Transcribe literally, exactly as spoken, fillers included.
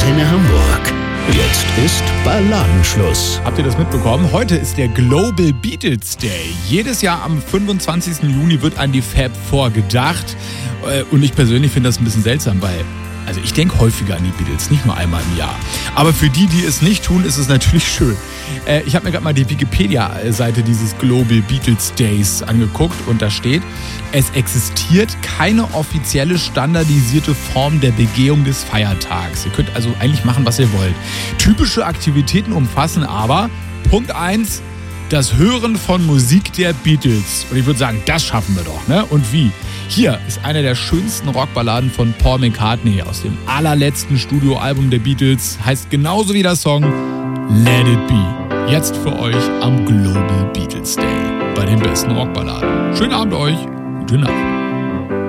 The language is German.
Antenne Hamburg. Jetzt ist Balladenschluss. Habt ihr das mitbekommen? Heute ist der Global Beatles Day. Jedes Jahr am fünfundzwanzigsten Juni wird an die Fab Four gedacht. Und ich persönlich finde das ein bisschen seltsam, weil also ich denke häufiger an die Beatles, nicht nur einmal im Jahr. Aber für die, die es nicht tun, ist es natürlich schön. Äh, ich habe mir gerade mal die Wikipedia-Seite dieses Global Beatles Days angeguckt und da steht, es existiert keine offizielle standardisierte Form der Begehung des Feiertags. Ihr könnt also eigentlich machen, was ihr wollt. Typische Aktivitäten umfassen aber, Punkt eins, das Hören von Musik der Beatles. Und ich würde sagen, das schaffen wir doch, ne? Und wie? Hier ist einer der schönsten Rockballaden von Paul McCartney aus dem allerletzten Studioalbum der Beatles. Heißt genauso wie der Song Let It Be. Jetzt für euch am Global Beatles Day bei den besten Rockballaden. Schönen Abend euch, gute Nacht.